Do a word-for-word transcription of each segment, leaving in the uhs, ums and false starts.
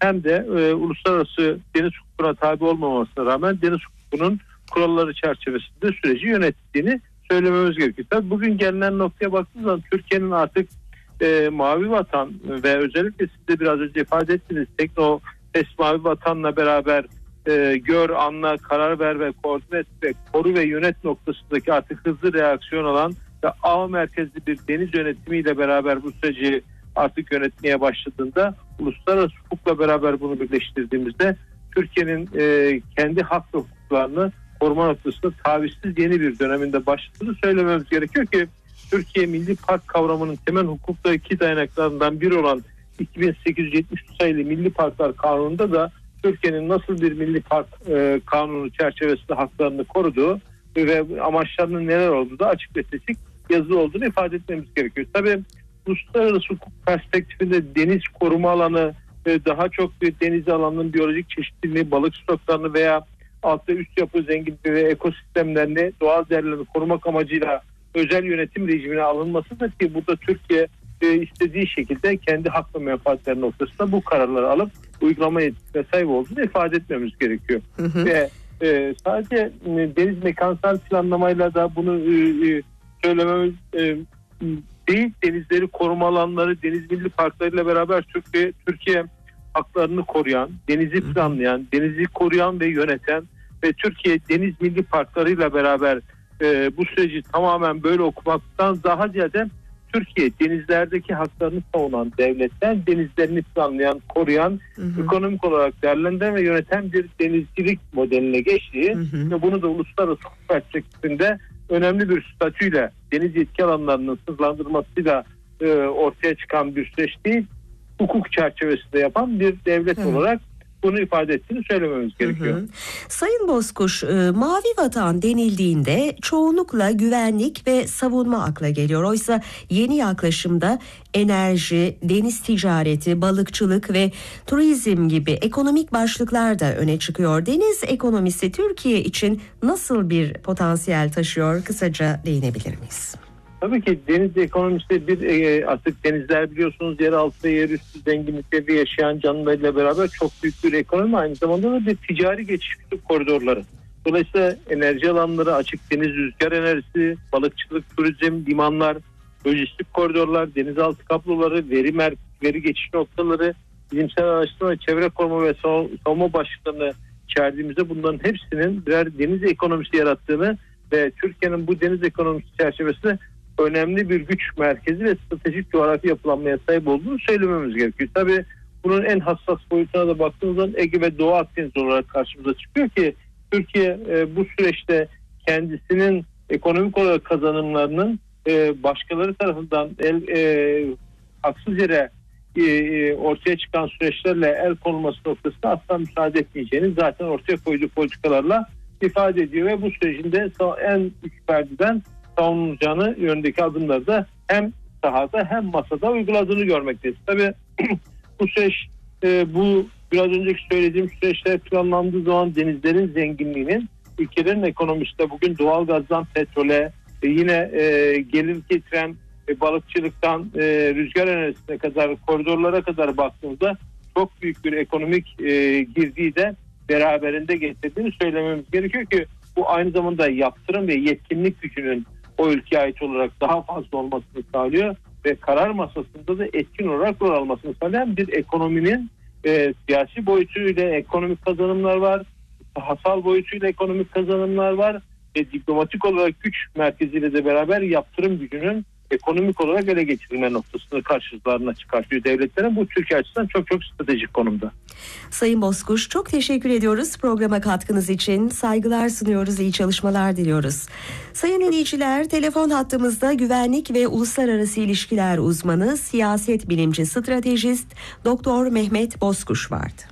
hem de e, uluslararası deniz hukukuna tabi olmamasına rağmen deniz hukukunun kuralları çerçevesinde süreci yönettiğini söylememiz gerekiyor. Tabii bugün gelinen noktaya baktığımız zaman Türkiye'nin artık e, mavi vatan ve özellikle siz de biraz önce ifade ettiniz, tekno test mavi vatanla beraber e, gör, anla, karar ver ve koordine et ve koru ve yönet noktasındaki artık hızlı reaksiyon alan ve ağ merkezli bir deniz yönetimiyle beraber bu süreci artık yönetmeye başladığında, uluslararası hukukla beraber bunu birleştirdiğimizde Türkiye'nin e, kendi hak ve hukuklarını koruma noktasında tavizsiz yeni bir döneminde başladığını söylememiz gerekiyor ki Türkiye Milli Park kavramının temel hukukta iki dayanaklarından biri olan iki bin sekiz yüz yetmiş sayılı Milli Parklar Kanunu'nda da Türkiye'nin nasıl bir Milli Park e, Kanunu çerçevesinde haklarını koruduğu ve amaçlarının neler olduğu da açık ve seçik yazılı olduğunu ifade etmemiz gerekiyor. Tabii uluslararası hukuk perspektifinde deniz koruma alanı, e, daha çok bir deniz alanının biyolojik çeşitliliğini, balık stoklarını veya alt ve üst yapı zenginliği ve ekosistemlerini, doğal değerlerini korumak amacıyla özel yönetim rejimine alınmasıdır ki burada Türkiye e, istediği şekilde kendi hak ve menfaatleri noktasında bu kararları alıp uygulama yetkisine sahip olduğunu ifade etmemiz gerekiyor. Hı hı. Ve e, sadece e, deniz mekansal planlamayla da bunu e, e, söylememiz e, değil, denizleri koruma alanları, deniz milli parklarıyla beraber Türkiye, Türkiye haklarını koruyan, denizi planlayan, denizi koruyan ve yöneten ve Türkiye deniz milli parklarıyla beraber e, bu süreci tamamen böyle okumaktan daha ziyade Türkiye denizlerdeki haklarını savunan devletler, denizlerini planlayan, koruyan, hı hı. ekonomik olarak değerlendiren ve yöneten bir denizcilik modeline geçtiği hı hı. ve bunu da uluslararası hukuk perspektifinde önemli bir statüyle deniz yetki alanlarının sınırlandırmasıyla e, ortaya çıkan bir süreç değil, hukuk çerçevesinde yapan bir devlet hı. olarak bunu ifade ettiğini söylememiz gerekiyor. Hı hı. Sayın Bozkuş, e, mavi vatan denildiğinde çoğunlukla güvenlik ve savunma akla geliyor. Oysa yeni yaklaşımda enerji, deniz ticareti, balıkçılık ve turizm gibi ekonomik başlıklar da öne çıkıyor. Deniz ekonomisi Türkiye için nasıl bir potansiyel taşıyor? Kısaca değinebilir miyiz? Tabii ki deniz ekonomisi bir e, artık denizler biliyorsunuz yeraltı ve yerüstü zenginlikleri yaşayan canlılarıyla beraber çok büyük bir ekonomi, aynı zamanda da bir ticari geçiş koridorları. Dolayısıyla enerji alanları, açık deniz rüzgar enerjisi, balıkçılık, turizm, limanlar, lojistik koridorlar, denizaltı kabloları, veri mer veri geçiş noktaları, bilimsel araştırma ve çevre koruma ve savunma başlıklarını içerdiğimizde bunların hepsinin birer deniz ekonomisi yarattığını ve Türkiye'nin bu deniz ekonomisi çerçevesinde önemli bir güç merkezi ve stratejik coğrafi yapılanmaya sahip olduğunu söylememiz gerekiyor. Tabii bunun en hassas boyutuna da baktığımız zaman Ege ve Doğu Akdeniz olarak karşımıza çıkıyor ki Türkiye e, bu süreçte kendisinin ekonomik olarak kazanımlarının e, başkaları tarafından el, e, haksız yere e, e, ortaya çıkan süreçlerle el konulması noktasında asla müsaade etmeyeceğini zaten ortaya koyduğu politikalarla ifade ediyor ve bu sürecin de en üst perdeden savunulacağını yönündeki adımları da hem sahada hem masada uyguladığını görmekteyiz. Tabii bu süreç e, bu biraz önceki söylediğim süreçler planlandığı zaman denizlerin zenginliğinin ülkelerin ekonomisinde bugün doğalgazdan petrole e, yine e, gelir getiren e, balıkçılıktan e, rüzgar enerjisine kadar koridorlara kadar baktığımızda çok büyük bir ekonomik e, girdiği de beraberinde getirdiğini söylememiz gerekiyor ki bu aynı zamanda yaptırım ve yetkinlik gücünün o ülkeye ait olarak daha fazla olmasını sağlıyor ve karar masasında da etkin olarak rol almasını sağlayan bir ekonominin e, siyasi boyutuyla ekonomik kazanımlar var, sahasal boyutuyla ekonomik kazanımlar var ve diplomatik olarak güç merkeziyle de beraber yaptırım gücünün ekonomik olarak ele geçirilme noktasını karşılarına çıkartıyor devletlerin. Bu Türkiye açısından çok çok stratejik konumda. Sayın Bozkuş, çok teşekkür ediyoruz programa katkınız için. Saygılar sunuyoruz, iyi çalışmalar diliyoruz. Sayın dinleyiciler, telefon hattımızda güvenlik ve uluslararası ilişkiler uzmanı, siyaset bilimci, stratejist Doktor Mehmet Bozkuş vardı.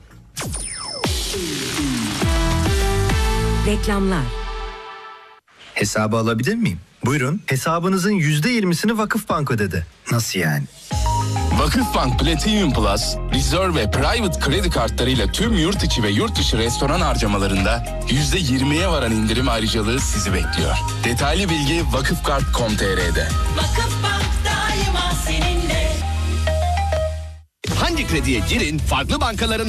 Reklamlar. Hesabı alabilir miyim? Buyurun. Hesabınızın yüzde yirmisini Vakıfbank ödedi. Nasıl yani? Vakıfbank Platinum Plus, Reserve ve Private kredi kartlarıyla tüm yurt içi ve yurt dışı restoran harcamalarında yüzde yirmiye varan indirim ayrıcalığı sizi bekliyor. Detaylı bilgi vakıfkart nokta com nokta tr'de. Vakıfbank daima seninle. Hangi krediye girin, farklı bankaların